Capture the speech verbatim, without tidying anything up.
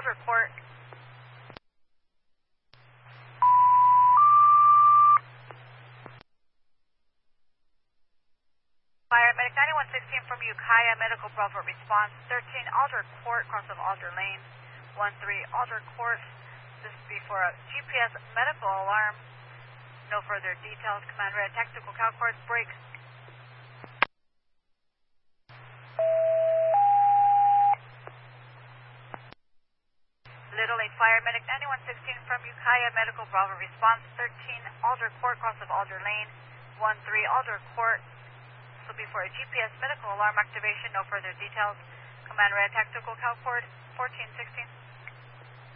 Alder Court. Fire Medic ninety-one sixteen from Ukiah, Medical Bravo response, thirteen Alder Court, cross of Alder Lane, one three Alder Court. This is before a G P S medical alarm. No further details. Command Red, tactical Cal Court, break. Little Lake Fire Medic ninety-one sixteen from Ukiah, Medical Bravo response, thirteen Alder Court, cross of Alder Lane, one three Alder Court. This will be for a G P S medical alarm activation. No further details. Command Red, tactical Cal Court, fourteen sixteen.